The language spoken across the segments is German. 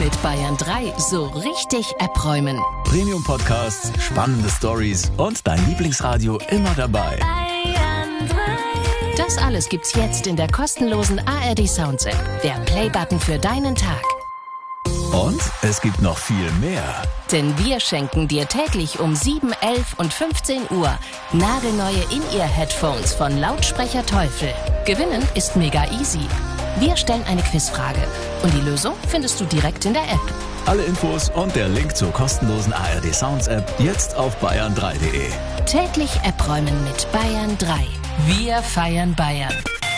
mit Bayern 3 so richtig abräumen. Premium-Podcasts, spannende Stories und dein Lieblingsradio immer dabei. Bayern 3. Das alles gibt's jetzt in der kostenlosen ARD Sounds App. Der Playbutton für deinen Tag. Und es gibt noch viel mehr. Denn wir schenken dir täglich um 7, 11 und 15 Uhr nagelneue In-Ear-Headphones von Lautsprecher Teufel. Gewinnen ist mega easy. Wir stellen eine Quizfrage und die Lösung findest du direkt in der App. Alle Infos und der Link zur kostenlosen ARD Sounds App jetzt auf bayern3.de. Täglich abräumen mit Bayern 3. Wir feiern Bayern.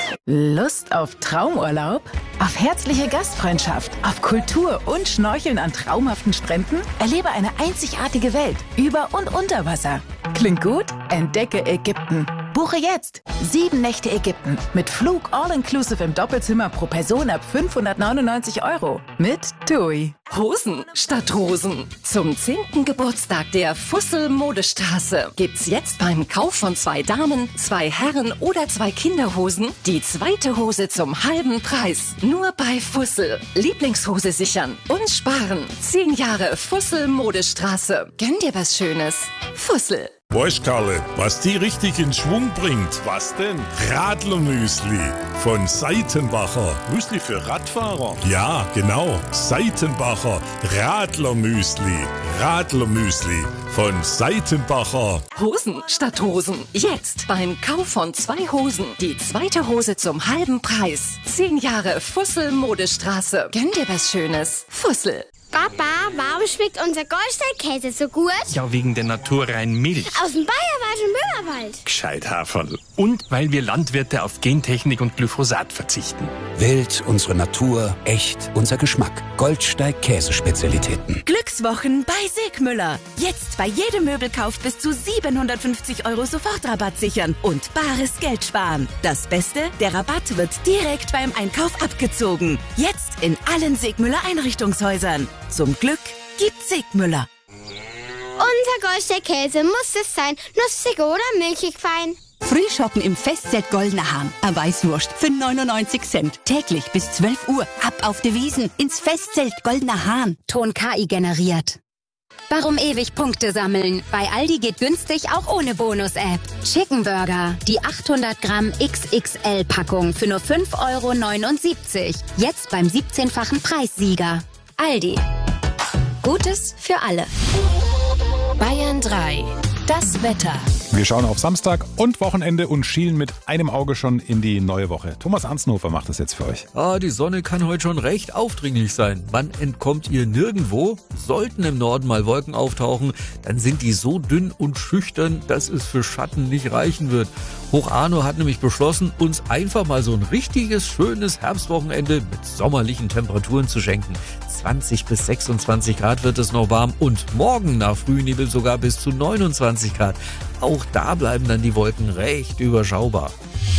Lust auf Traumurlaub? Auf herzliche Gastfreundschaft? Auf Kultur und Schnorcheln an traumhaften Stränden? Erlebe eine einzigartige Welt über und unter Wasser. Klingt gut? Entdecke Ägypten. Buche jetzt 7 Nächte Ägypten mit Flug all-inclusive im Doppelzimmer pro Person ab 599 € mit TUI. Hosen statt Rosen. Zum 10. Geburtstag der Fussel Modestraße gibt's jetzt beim Kauf von 2 Damen, 2 Herren oder 2 Kinderhosen die zweite Hose zum halben Preis. Nur bei Fussel. Lieblingshose sichern und sparen. 10 Jahre Fussel Modestraße. Gönn dir was Schönes. Fussel. Weißt Karle, was die richtig in Schwung bringt? Was denn? Radlermüsli von Seitenbacher. Müsli für Radfahrer? Ja, genau. Seitenbacher Radlermüsli. Radlermüsli von Seitenbacher. Hosen statt Rosen. Jetzt beim Kauf von 2 Hosen die zweite Hose zum halben Preis. 10 Jahre Fussel Modestraße. Gönn dir was Schönes. Fussel. Papa, warum schmeckt unser Goldsteinkäse so gut? Ja, wegen der naturreinen Milch. Aus dem bayerischen Böhmerwald. Gescheit Haferl. Und weil wir Landwirte auf Gentechnik und Glyphosat verzichten. Wild, unsere Natur, echt, unser Geschmack. Goldsteig Käsespezialitäten. Glückswochen bei Segmüller. Jetzt bei jedem Möbelkauf bis zu 750 € Sofortrabatt sichern und bares Geld sparen. Das Beste, der Rabatt wird direkt beim Einkauf abgezogen. Jetzt in allen Segmüller Einrichtungshäusern. Zum Glück gibt's Segmüller. Unser Goldsteinkäse muss es sein. Nussig oder milchig fein. Frühshoppen im Festzelt Goldener Hahn. Eine Weißwurst für 99 Cent. Täglich bis 12 Uhr. Ab auf die Wiesen ins Festzelt Goldener Hahn. Ton KI generiert. Warum ewig Punkte sammeln? Bei Aldi geht günstig auch ohne Bonus-App. Chicken Burger, die 800 Gramm XXL-Packung für nur 5,79 €. Jetzt beim 17-fachen Preissieger. Aldi. Gutes für alle. Bayern 3. Das Wetter. Wir schauen auf Samstag und Wochenende und schielen mit einem Auge schon in die neue Woche. Thomas Ansnhofer macht das jetzt für euch. Die Sonne kann heute schon recht aufdringlich sein. Man entkommt ihr nirgendwo. Sollten im Norden mal Wolken auftauchen, dann sind die so dünn und schüchtern, dass es für Schatten nicht reichen wird. Hoch Arno hat nämlich beschlossen, uns einfach mal so ein richtiges, schönes Herbstwochenende mit sommerlichen Temperaturen zu schenken. 20 bis 26 Grad wird es noch warm und morgen nach Frühnebel sogar bis zu 29 Grad. Auch da bleiben dann die Wolken recht überschaubar.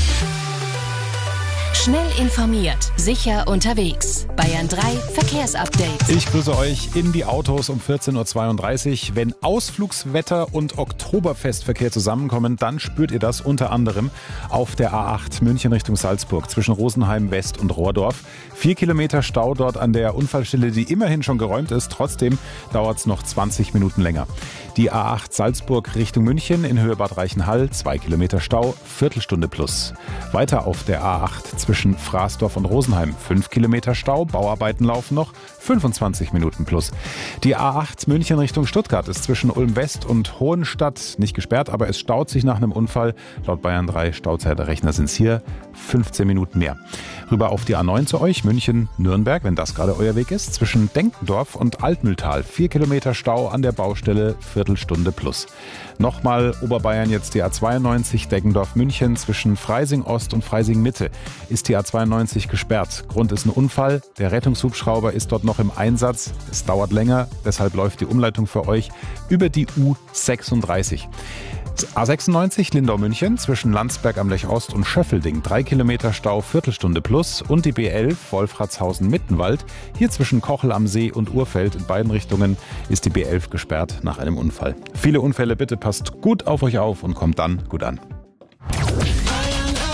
Schnell informiert, sicher unterwegs. Bayern 3 Verkehrsupdate. Ich grüße euch in die Autos um 14:32 Uhr. Wenn Ausflugswetter und Oktoberfestverkehr zusammenkommen, dann spürt ihr das unter anderem auf der A8 München Richtung Salzburg zwischen Rosenheim West und Rohrdorf. 4 Kilometer Stau dort an der Unfallstelle, die immerhin schon geräumt ist. Trotzdem dauert es noch 20 Minuten länger. Die A8 Salzburg Richtung München in Höhe Bad Reichenhall, 2 Kilometer Stau, Viertelstunde plus. Weiter auf der A8 zwischen Fraßdorf und Rosenheim, 5 Kilometer Stau, Bauarbeiten laufen noch, 25 Minuten plus. Die A8 München Richtung Stuttgart ist zwischen Ulm West und Hohenstadt nicht gesperrt, aber es staut sich nach einem Unfall. Laut Bayern 3 Stauzeiterrechner sind es hier 15 Minuten mehr. Rüber auf die A9 zu euch, München-Nürnberg, wenn das gerade euer Weg ist, zwischen Denkendorf und Altmühltal, 4 Kilometer Stau an der Baustelle, Viertelstunde plus. Nochmal Oberbayern jetzt die A92 Deggendorf-München zwischen Freising Ost und Freising Mitte ist die A92 gesperrt. Grund ist ein Unfall. Der Rettungshubschrauber ist dort noch im Einsatz. Es dauert länger, deshalb läuft die Umleitung für euch über die U36. A96 Lindau-München zwischen Landsberg am Lech Ost und Schöffelding. 3 Kilometer Stau, Viertelstunde plus. Und die B11 Wolfratshausen-Mittenwald. Hier zwischen Kochel am See und Urfeld in beiden Richtungen ist die B11 gesperrt nach einem Unfall. Viele Unfälle, bitte passt gut auf euch auf und kommt dann gut an.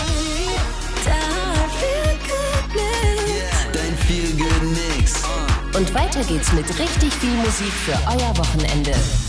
Dein Feel-Good-Mix. Und weiter geht's mit richtig viel Musik für euer Wochenende.